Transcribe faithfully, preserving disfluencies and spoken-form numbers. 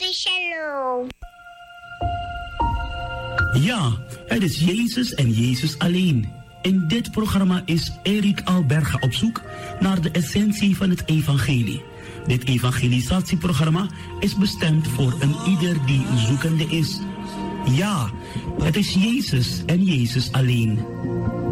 Shalom. Ja, het is Jezus en Jezus alleen. In dit programma is Erik Alberga op zoek naar de essentie van het evangelie. Dit evangelisatieprogramma is bestemd voor een ieder die zoekende is. Ja, het is Jezus en Jezus alleen.